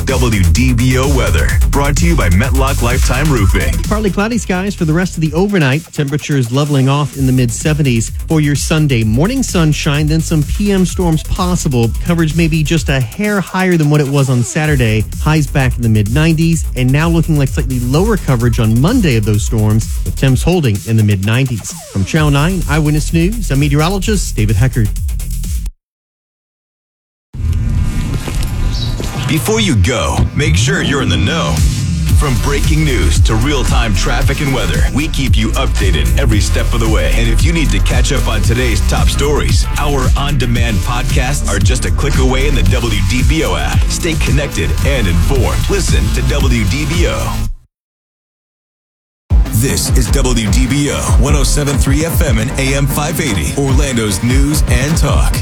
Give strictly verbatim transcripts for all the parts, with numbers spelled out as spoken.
W D B O weather, brought to you by Metlock Lifetime Roofing. Partly cloudy skies for the rest of the overnight. Temperatures leveling off in the mid seventies for your Sunday. Morning sunshine, then some P M storms possible. Coverage may be just a hair higher than what it was on Saturday. Highs back in the mid nineties, and now looking like slightly lower coverage on Monday of those storms, with temps holding in the mid nineties. From Channel nine Eyewitness News, I'm meteorologist David Heckard. Before you go, make sure you're in the know. From breaking news to real-time traffic and weather, we keep you updated every step of the way. And if you need to catch up on today's top stories, our on-demand podcasts are just a click away in the W D B O app. Stay connected and informed. Listen to W D B O. This is W D B O one oh seven point three F M and A M five eighty, Orlando's news and talk.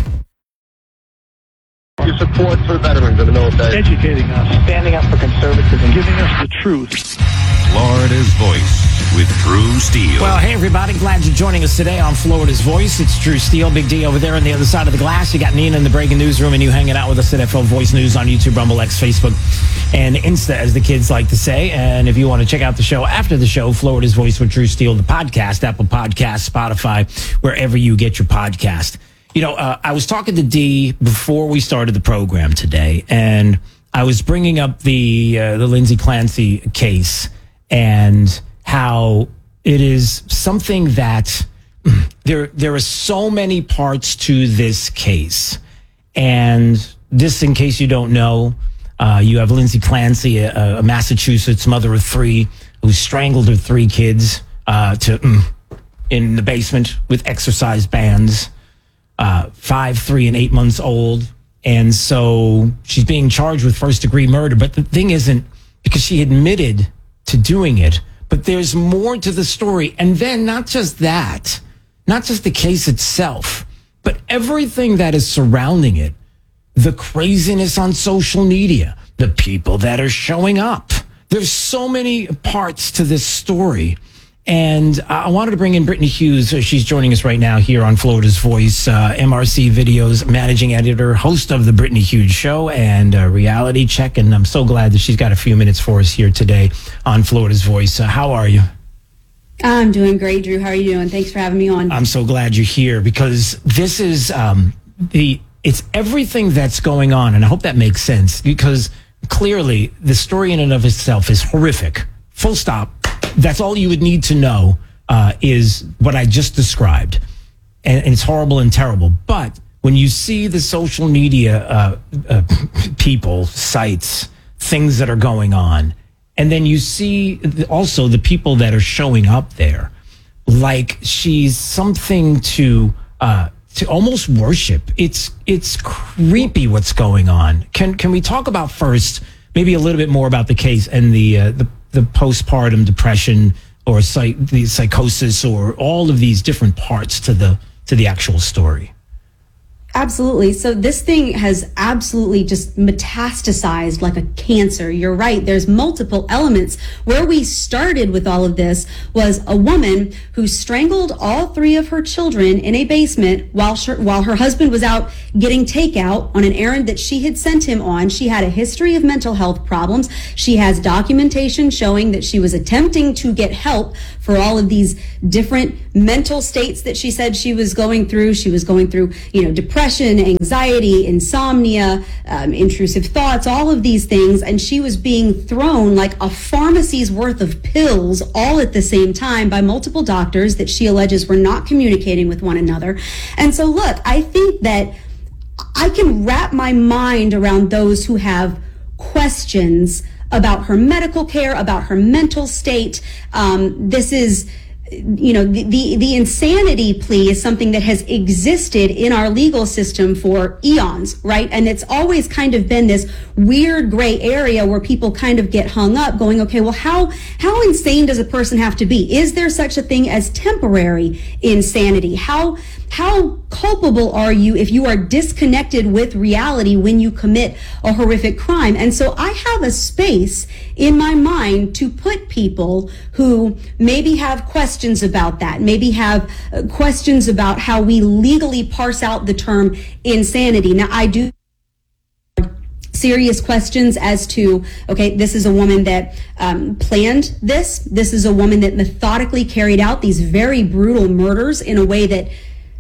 Your support for veterans in the military. Educating us, standing up for conservatism, giving us the truth. Florida's Voice with Drew Steele. Well, hey, everybody. Glad you're joining us today on Florida's Voice. It's Drew Steele, Big D over there on the other side of the glass. You got Nina in the breaking newsroom and you hanging out with us at F L Voice News on YouTube, Rumble, X, Facebook, and Insta, as the kids like to say. And if you want to check out the show after the show, Florida's Voice with Drew Steele, the podcast, Apple Podcasts, Spotify, wherever you get your podcast. You know, uh, I was talking to Dee before we started the program today, and I was bringing up the uh, the Lindsay Clancy case and how it is something that there there are so many parts to this case. And this, in case you don't know, uh, you have Lindsay Clancy, a, a Massachusetts mother of three, who strangled her three kids uh, to mm, in the basement with exercise bands. Uh, five, three, and eight months old. And so she's being charged with first degree murder. But the thing isn't because she admitted to doing it, but there's more to the story. And then not just that, not just the case itself, but everything that is surrounding it, the craziness on social media, the people that are showing up. There's so many parts to this story. And I wanted to bring in Brittany Hughes. She's joining us right now here on Florida's Voice, uh, M R C Videos managing editor, host of the Brittany Hughes Show, and uh, Reality Check. And I'm so glad that she's got a few minutes for us here today on Florida's Voice. Uh, how are you? I'm doing great, Drew. How are you doing? Thanks for having me on. I'm so glad you're here because this is um, the it's everything that's going on. And I hope that makes sense because clearly the story in and of itself is horrific. Full stop. That's all you would need to know uh, is what I just described. And, and it's horrible and terrible. But when you see the social media uh, uh, people, sites, things that are going on, and then you see also the people that are showing up there, like she's something to uh, to almost worship. It's it's creepy what's going on. Can can we talk about first maybe a little bit more about the case and the uh, the the postpartum depression or psych, the psychosis or all of these different parts to the to the actual story? Absolutely. So this thing has absolutely just metastasized like a cancer. You're right. There's multiple elements. Where we started with all of this was a woman who strangled all three of her children in a basement while she, while her husband was out getting takeout on an errand that she had sent him on. She had a history of mental health problems. She has documentation showing that she was attempting to get help for all of these different mental states that she said she was going through. She was going through, you know, depression, anxiety, insomnia, um, intrusive thoughts, all of these things. And she was being thrown like a pharmacy's worth of pills all at the same time by multiple doctors that she alleges were not communicating with one another. And so, look, I think that I can wrap my mind around those who have questions about her medical care, about her mental state. Um, this is, you know, the, the, the insanity plea is something that has existed in our legal system for eons, right? And it's always kind of been this weird gray area where people kind of get hung up going, okay, well, how, how insane does a person have to be? Is there such a thing as temporary insanity? How, how culpable are you if you are disconnected with reality when you commit a horrific crime? And so I have a space in my mind to put people who maybe have questions about that, maybe have uh, questions about how we legally parse out the term insanity. Now, I do serious questions as to, okay, this is a woman that um, planned this. This is a woman that methodically carried out these very brutal murders in a way that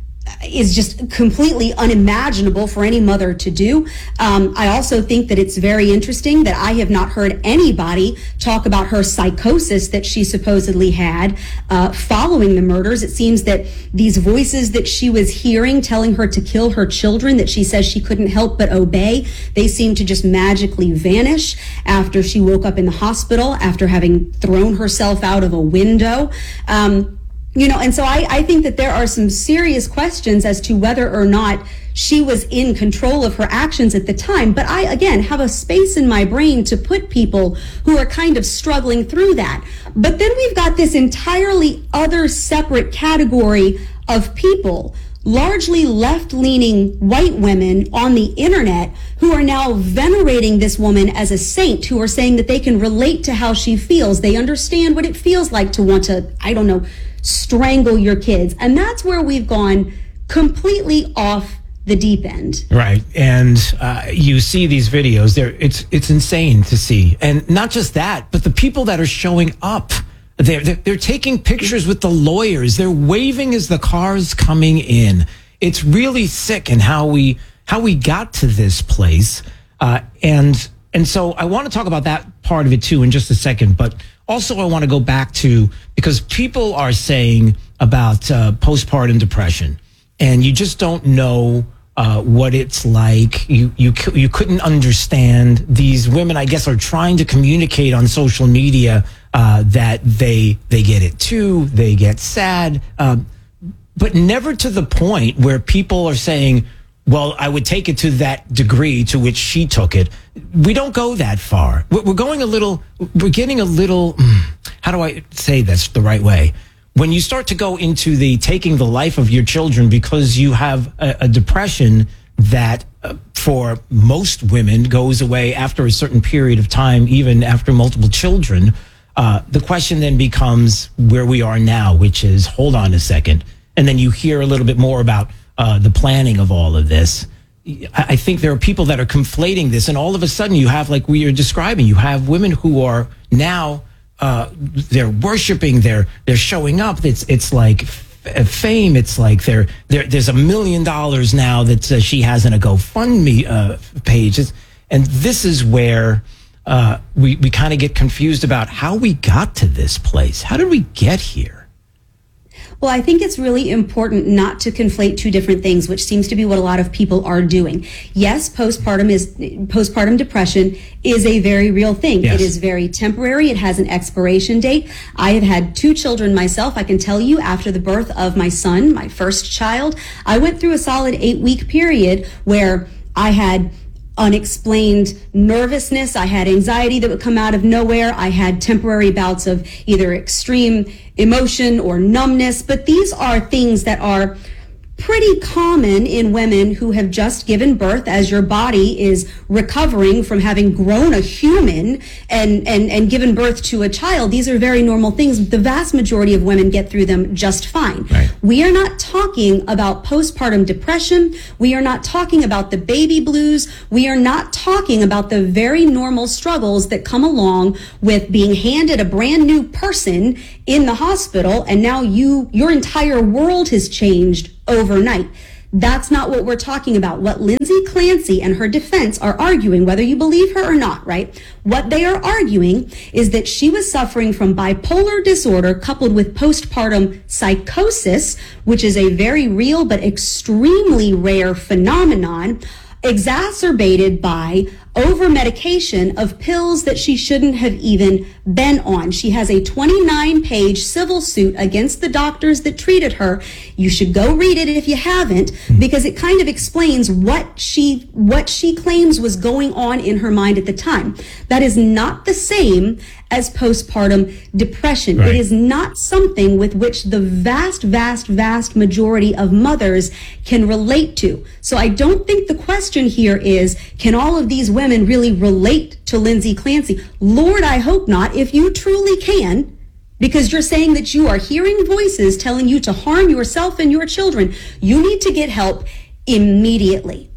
is just completely unimaginable for any mother to do. Um, I also think that it's very interesting that I have not heard anybody talk about her psychosis that she supposedly had uh, following the murders. It seems that these voices that she was hearing telling her to kill her children, that she says she couldn't help but obey, they seem to just magically vanish after she woke up in the hospital after having thrown herself out of a window. Um, You know, and so I, I think that there are some serious questions as to whether or not she was in control of her actions at the time. But I, again, have a space in my brain to put people who are kind of struggling through that. But then we've got this entirely other separate category of people, largely left-leaning white women on the internet, who are now venerating this woman as a saint, who are saying that they can relate to how she feels. They understand what it feels like to want to, I don't know, strangle your kids. And that's where we've gone completely off the deep end. Right. And uh, you see these videos there. It's it's insane to see. And not just that, but the people that are showing up, they're, they're, they're taking pictures with the lawyers. They're waving as the car's coming in. It's really sick in how we how we got to this place. Uh, and and so I want to talk about that part of it too in just a second. But also I want to go back to, because people are saying about uh, postpartum depression, and you just don't know uh, what it's like. You you you couldn't understand. These women, I guess, are trying to communicate on social media uh, that they they get it too. They get sad, uh, but never to the point where people are saying, well, I would take it to that degree to which she took it. We don't go that far. We're going a little, we're getting a little, how do I say this the right way? When you start to go into the taking the life of your children because you have a, a depression that uh, for most women goes away after a certain period of time, even after multiple children, uh, the question then becomes where we are now, which is, hold on a second. And then you hear a little bit more about uh, the planning of all of this. I think there are people that are conflating this, and all of a sudden you have, like we are describing, you have women who are now uh, they're worshiping, they're they're showing up. It's it's like f- fame. It's like they're, they're, there's a million dollars now that uh, she has in a GoFundMe uh, page, and this is where uh, we we kind of get confused about how we got to this place. How did we get here? Well, I think it's really important not to conflate two different things, which seems to be what a lot of people are doing. Yes, postpartum is postpartum depression is a very real thing. Yes. It is very temporary. It has an expiration date. I have had two children myself. I can tell you, after the birth of my son, my first child, I went through a solid eight-week period where I had unexplained nervousness. I had anxiety that would come out of nowhere. I had temporary bouts of either extreme emotion or numbness, but these are things that are pretty common in women who have just given birth, as your body is recovering from having grown a human and, and, and given birth to a child. These are very normal things. The vast majority of women get through them just fine. Right. We are not talking about postpartum depression. We are not talking about the baby blues. We are not talking about the very normal struggles that come along with being handed a brand new person in the hospital, and now you, your entire world has changed overnight. That's not what we're talking about. What Lindsay Clancy and her defense are arguing, whether you believe her or not, right? What they are arguing is that she was suffering from bipolar disorder coupled with postpartum psychosis, which is a very real but extremely rare phenomenon, exacerbated by over medication of pills that she shouldn't have even been on. She has a twenty-nine page civil suit against the doctors that treated her. You should go read it if you haven't, because it kind of explains what she what she claims was going on in her mind at the time. That is not the same as postpartum depression. Right. It is not something with which the vast, vast, vast majority of mothers can relate to. So I don't think the question here is, can all of these women really relate to Lindsay Clancy? Lord, I hope not. If you truly can, because you're saying that you are hearing voices telling you to harm yourself and your children, you need to get help immediately.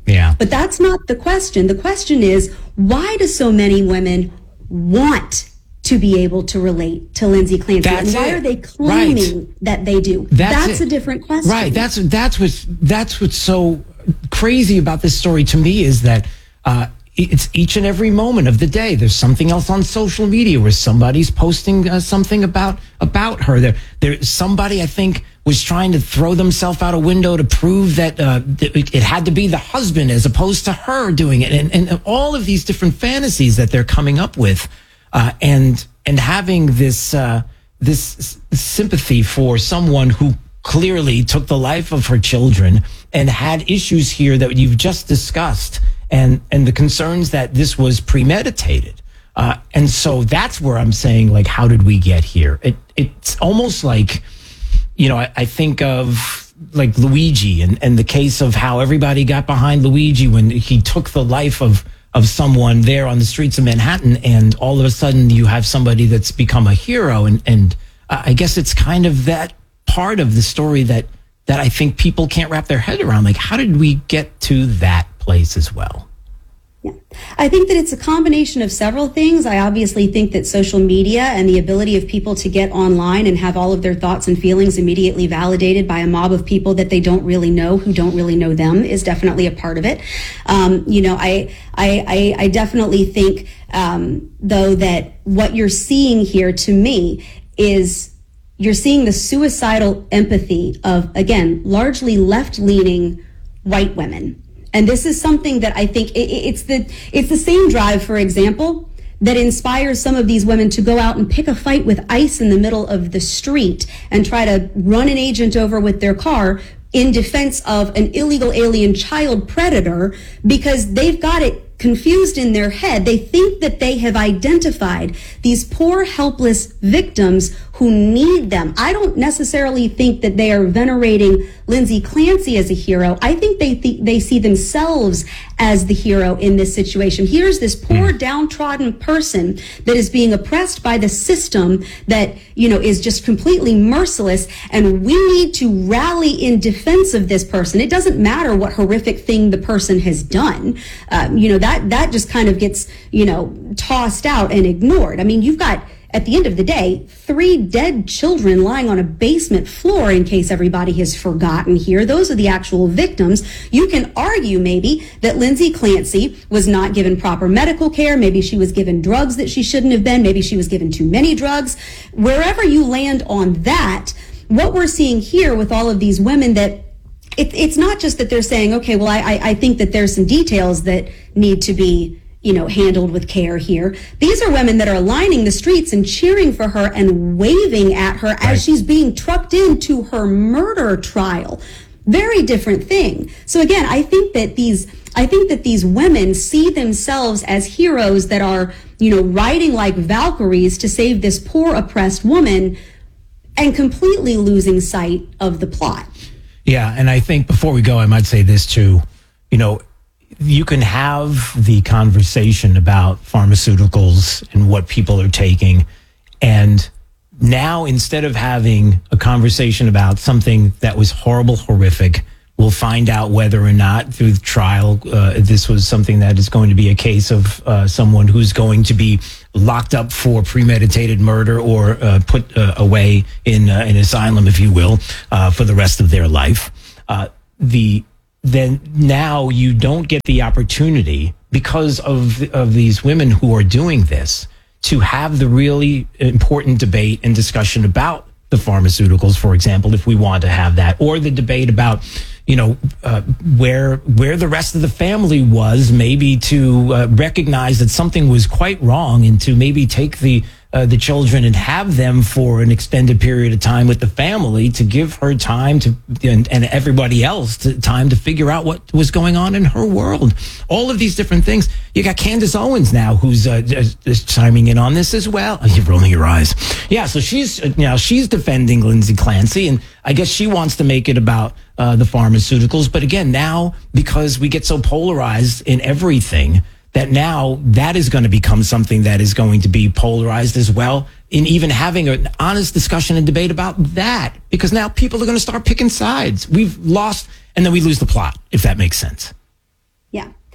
Yeah. But that's not the question. The question is, why do so many women want to be able to relate to Lindsay Clancy? That's and why it. are they claiming Right. that they do? That's That's, it. a different question. Right. That's that's what's that's what's so crazy about this story to me is that uh, it's each and every moment of the day. There's something else on social media where somebody's posting uh, something about about her. There, there. Somebody I think was trying to throw themselves out a window to prove that uh, it it had to be the husband as opposed to her doing it, and and all of these different fantasies that they're coming up with, uh, and and having this uh, this sympathy for someone who clearly took the life of her children and had issues here that you've just discussed, and and the concerns that this was premeditated. Uh, and so that's where I'm saying, like, how did we get here? It it's almost like, you know, I, I think of like Luigi and, and the case of how everybody got behind Luigi when he took the life of of someone there on the streets of Manhattan, and all of a sudden you have somebody that's become a hero, and and uh, I guess it's kind of that part of the story that that I think people can't wrap their head around. Like, how did we get to that place as well? Yeah. I think that it's a combination of several things. I obviously think that social media and the ability of people to get online and have all of their thoughts and feelings immediately validated by a mob of people that they don't really know, who don't really know them, is definitely a part of it. Um, you know, I, I, I, I definitely think, um, though, that what you're seeing here to me is you're seeing the suicidal empathy of, again, largely left-leaning white women. And this is something that I think it, it's the it's the same drive, for example, that inspires some of these women to go out and pick a fight with ICE in the middle of the street and try to run an agent over with their car in defense of an illegal alien child predator, because they've got it confused in their head. They think that they have identified these poor, helpless victims who need them. I don't necessarily think that they are venerating Lindsay Clancy as a hero. I think they th- they see themselves as the hero in this situation. Here's this poor, downtrodden person that is being oppressed by the system that, you know, is just completely merciless, and we need to rally in defense of this person. It doesn't matter what horrific thing the person has done. Um, you know, that that just kind of gets, you know, tossed out and ignored. I mean, you've got, at the end of the day, three dead children lying on a basement floor, in case everybody has forgotten here. Those are the actual victims. You can argue maybe that Lindsay Clancy was not given proper medical care. Maybe she was given drugs that she shouldn't have been. Maybe she was given too many drugs. Wherever you land on that, what we're seeing here with all of these women, that it, it's not just that they're saying, okay, well, I, I think that there's some details that need to be, you know, handled with care here. These are women that are lining the streets and cheering for her and waving at her Right. as she's being trucked into her murder trial. Very different thing. So again, I think that these, I think that these women see themselves as heroes that are, you know, riding like Valkyries to save this poor oppressed woman, and completely losing sight of the plot. Yeah, and I think before we go, I might say this too. You know, you can have the conversation about pharmaceuticals and what people are taking, and now instead of having a conversation about something that was horrible, horrific, we'll find out whether or not through the trial uh, this was something that is going to be a case of uh, someone who's going to be locked up for premeditated murder or uh, put uh, away in uh, an asylum, if you will, uh, for the rest of their life. Uh, the then now you don't get the opportunity, because of of these women who are doing this, to have the really important debate and discussion about the pharmaceuticals, for example, if we want to have that, or the debate about, you know, uh, where where the rest of the family was, maybe to uh, recognize that something was quite wrong, and to maybe take the uh, the children and have them for an extended period of time with the family, to give her time to and, and everybody else to, time to figure out what was going on in her world. All of these different things. You got Candace Owens now, who's uh, just chiming in on this as well. Oh, you're rolling your eyes. Yeah, so she's uh, now she's defending Lindsay Clancy, and I guess she wants to make it about uh, the pharmaceuticals. But again, now, because we get so polarized in everything, that now that is going to become something that is going to be polarized as well, in even having an honest discussion and debate about that, because now people are going to start picking sides. We've lost, and then we lose the plot, if that makes sense.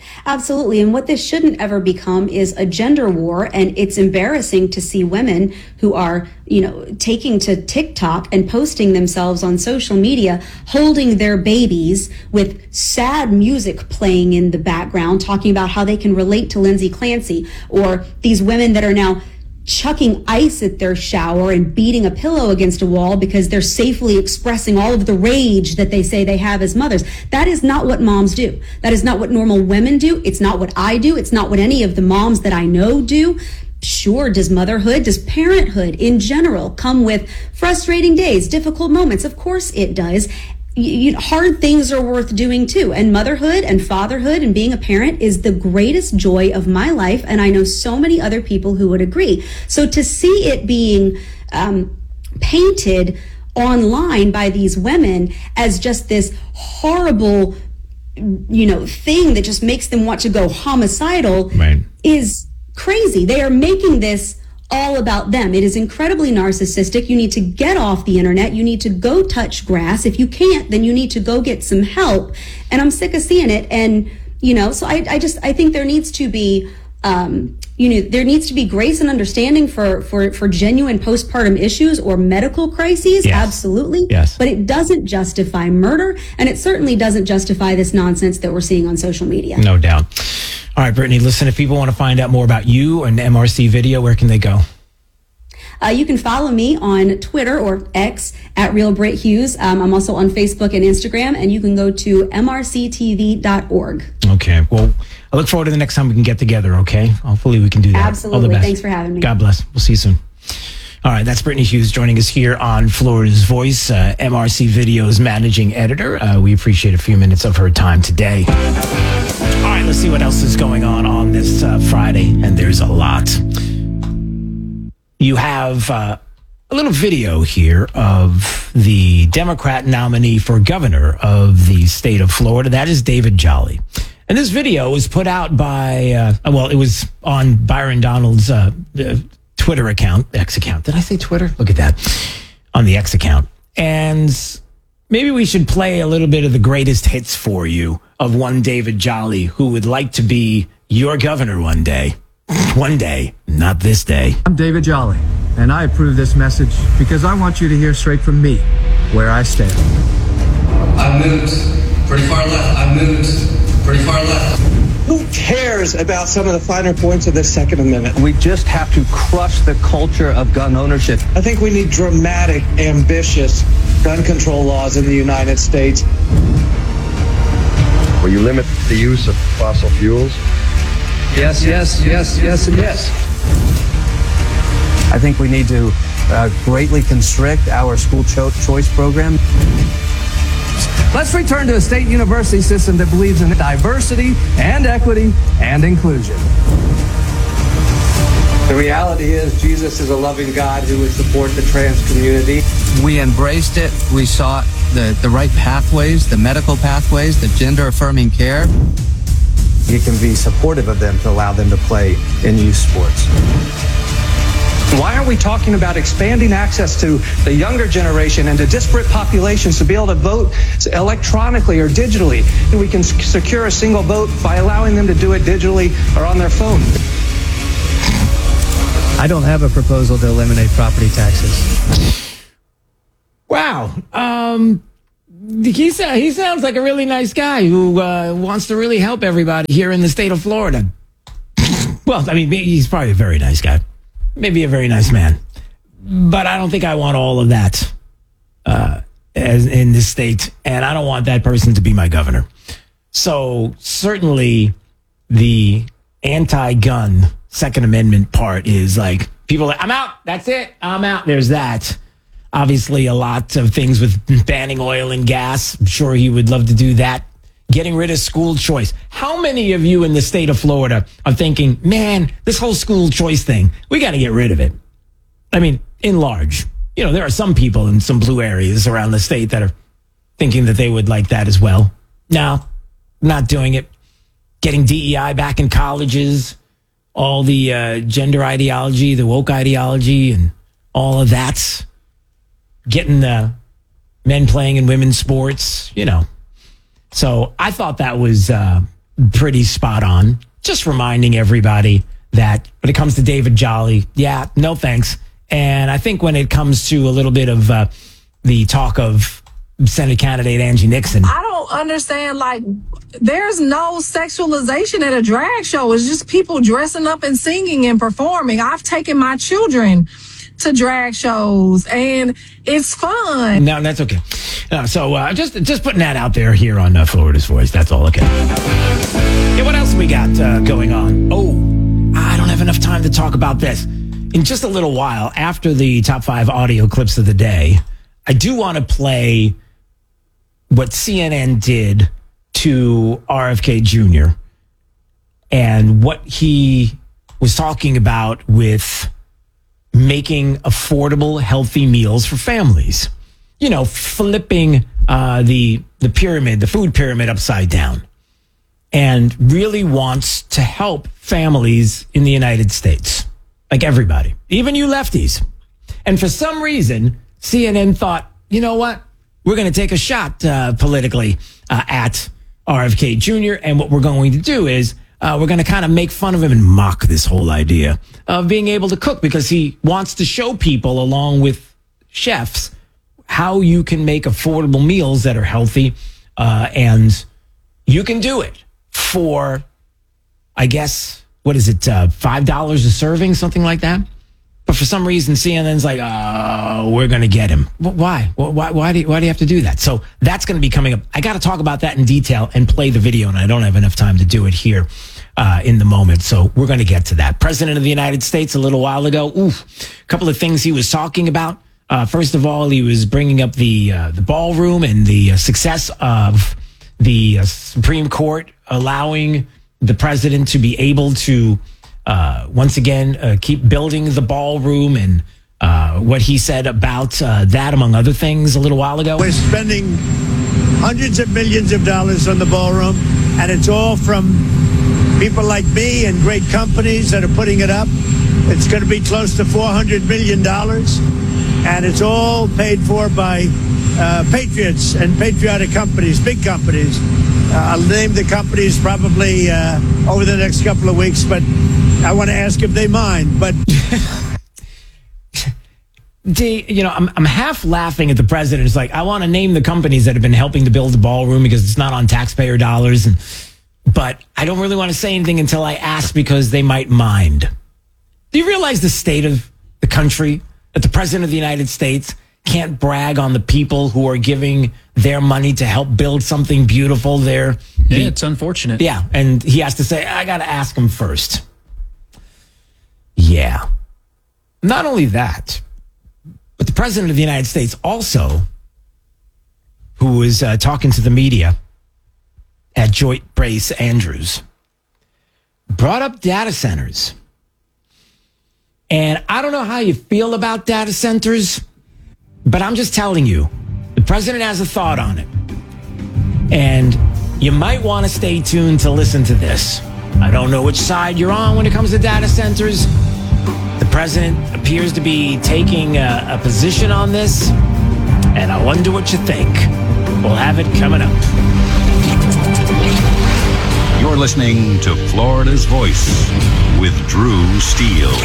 Absolutely. And what this shouldn't ever become is a gender war. And it's embarrassing to see women who are, you know, taking to TikTok and posting themselves on social media, holding their babies with sad music playing in the background, talking about how they can relate to Lindsay Clancy, or these women that are now chucking ice at their shower and beating a pillow against a wall because they're safely expressing all of the rage that they say they have as mothers. That is not what moms do. That is not what normal women do. It's not what I do. It's not what any of the moms that I know do. Sure, does motherhood, does parenthood in general come with frustrating days, difficult moments? Of course it does. You, you, hard things are worth doing too. And motherhood and fatherhood and being a parent is the greatest joy of my life. And I know so many other people who would agree. So to see it being um, painted online by these women as just this horrible, you know, thing that just makes them want to go homicidal right. is crazy. They are making this all about them. It is incredibly narcissistic. You need to get off the internet. You need to go touch grass. If you can't, then you need to go get some help. And I'm sick of seeing it. And, you know, so I, I just, I think there needs to be, um, you know, there needs to be grace and understanding for, for, for genuine postpartum issues or medical crises. Yes. Absolutely. Yes. But it doesn't justify murder. And it certainly doesn't justify this nonsense that we're seeing on social media. No doubt. All right, Brittany, listen, if people want to find out more about you and M R C Video, where can they go? Uh, you can follow me on Twitter or X at Real Britt Hughes. Um, I'm also on Facebook and Instagram, and you can go to M R C T V dot org. Okay. Well, I look forward to the next time we can get together, okay? Hopefully we can do that. Absolutely. All the best. Thanks for having me. God bless. We'll see you soon. All right, that's Brittany Hughes joining us here on Florida's Voice, uh, M R C Video's managing editor. Uh, we appreciate a few minutes of her time today. All right, let's see what else is going on on this uh, Friday, and there's a lot. You have uh, a little video here of the Democrat nominee for governor of the state of Florida. That is David Jolly. And this video was put out by, uh, well, it was on Byron Donald's uh, uh, Twitter account, X account. Did I say Twitter? Look at that. On the X account. And maybe we should play a little bit of the greatest hits for you of one David Jolly who would like to be your governor one day. One day, not this day. I'm David Jolly, and I approve this message because I want you to hear straight from me where I stand. I moved pretty far left. I moved pretty far left. Who cares about some of the finer points of the Second Amendment? We just have to crush the culture of gun ownership. I think we need dramatic, ambitious gun control laws in the United States. Will you limit the use of fossil fuels? Yes, yes, yes, yes, and yes. I think we need to uh, greatly constrict our school cho- choice program. Let's return to a state university system that believes in diversity and equity and inclusion. The reality is Jesus is a loving God who would support the trans community. We embraced it. We sought the, the right pathways, the medical pathways, the gender-affirming care. You can be supportive of them to allow them to play in youth sports. Why aren't we talking about expanding access to the younger generation and to disparate populations to be able to vote electronically or digitally? And we can secure a single vote by allowing them to do it digitally or on their phone. I don't have a proposal to eliminate property taxes. Wow. Um, he, he sounds like a really nice guy who uh, wants to really help everybody here in the state of Florida. Well, I mean, he's probably a very nice guy. Maybe a very nice man. But I don't think I want all of that uh, as in this state. And I don't want that person to be my governor. So certainly the anti-gun Second Amendment part is like, people are, I'm out. That's it. I'm out. There's that. Obviously, a lot of things with banning oil and gas. I'm sure he would love to do that. Getting rid of school choice. How many of you in the state of Florida are thinking, man, this whole school choice thing, we got to get rid of it? I mean, in large. You know, there are some people in some blue areas around the state that are thinking that they would like that as well. No, not doing it. Getting D E I back in colleges, all the uh, gender ideology, the woke ideology, and all of that. Getting the men playing in women's sports, you know. So I thought that was uh, pretty spot on. Just reminding everybody that when it comes to David Jolly, yeah, no thanks. And I think when it comes to a little bit of uh, the talk of Senate candidate Angie Nixon, I don't understand, like, there's no sexualization at a drag show. It's just people dressing up and singing and performing. I've taken my children to drag shows, and it's fun. No, that's okay. Uh, so uh, just just putting that out there here on uh, Florida's Voice. That's all. Okay. Yeah, what else we got uh, going on? Oh, I don't have enough time to talk about this. In just a little while, after the top five audio clips of the day, I do want to play what C N N did to R F K Junior and what he was talking about with making affordable, healthy meals for families. You know, flipping uh, the the pyramid, the food pyramid upside down, and really wants to help families in the United States, like everybody, even you lefties. And for some reason, C N N thought, you know what? We're going to take a shot uh, politically uh, at R F K Junior And what we're going to do is uh, we're going to kind of make fun of him and mock this whole idea of being able to cook, because he wants to show people, along with chefs, how you can make affordable meals that are healthy. Uh, and you can do it for, I guess, what is it, uh, five dollars a serving, something like that? But for some reason, C N N's like, oh, we're going to get him. Why? Why, why, do you, why do you have to do that? So that's going to be coming up. I got to talk about that in detail and play the video, and I don't have enough time to do it here uh, in the moment. So we're going to get to that. President of the United States a little while ago, oof, a couple of things he was talking about. Uh, first of all, he was bringing up the uh, the ballroom and the uh, success of the uh, Supreme Court allowing the president to be able to Uh, once again, uh, keep building the ballroom, and uh, what he said about uh, that, among other things, a little while ago. We're spending hundreds of millions of dollars on the ballroom, and it's all from people like me and great companies that are putting it up. It's going to be close to four hundred million dollars, and it's all paid for by uh, patriots and patriotic companies, big companies. Uh, I'll name the companies probably uh, over the next couple of weeks, but I want to ask if they mind. But D, you know, I'm I'm half laughing at the president. It's like, I want to name the companies that have been helping to build the ballroom because it's not on taxpayer dollars, and but I don't really want to say anything until I ask, because they might mind. Do you realize the state of the country, that the president of the United States can't brag on the people who are giving their money to help build something beautiful there? Yeah, it's unfortunate. Yeah, and he has to say, I got to ask him first. Yeah. Not only that, but the president of the United States also, who was uh, talking to the media at Joint Base Andrews, brought up data centers. And I don't know how you feel about data centers, but I'm just telling you, the president has a thought on it. And you might want to stay tuned to listen to this. I don't know which side you're on when it comes to data centers. The president appears to be taking a, a position on this, and I wonder what you think. We'll have it coming up. You're listening to Florida's Voice with Drew Steele.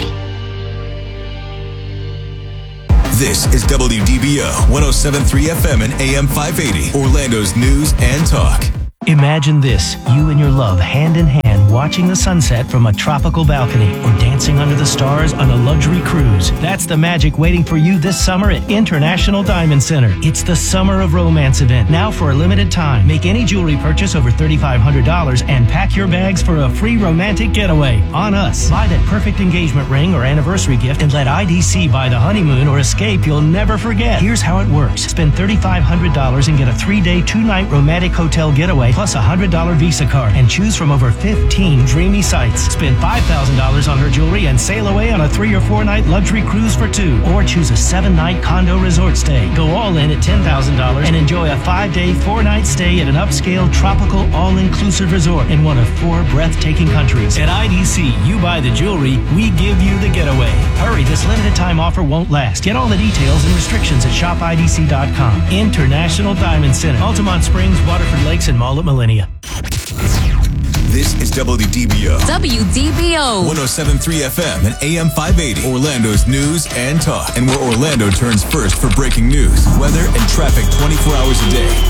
This is W D B O one oh seven point three F M and A M five eighty, Orlando's news and talk. Imagine this, you and your love hand in hand watching the sunset from a tropical balcony or dancing under the stars on a luxury cruise. That's the magic waiting for you this summer at International Diamond Center. It's the Summer of Romance event, now for a limited time. Make any jewelry purchase over three thousand five hundred dollars and pack your bags for a free romantic getaway on us. Buy that perfect engagement ring or anniversary gift and let I D C buy the honeymoon or escape you'll never forget. Here's how it works. Spend three thousand five hundred dollars and get a three-day, two-night romantic hotel getaway plus a one hundred dollars Visa card and choose from over fifteen dreamy sites. Spend five thousand dollars on her jewelry and sail away on a three or four night luxury cruise for two. Or choose a seven night condo resort stay. Go all in at ten thousand dollars and enjoy a five day, four night stay at an upscale, tropical, all-inclusive resort in one of four breathtaking countries. At I D C, you buy the jewelry, we give you the getaway. Hurry, this limited time offer won't last. Get all the details and restrictions at shop I D C dot com. International Diamond Center, Altamont Springs, Waterford Lakes, and Mall at Millennia. This is W D B O. W D B O. one oh seven point three F M and A M five eighty. Orlando's news and talk. And where Orlando turns first for breaking news, weather, and traffic twenty-four hours a day.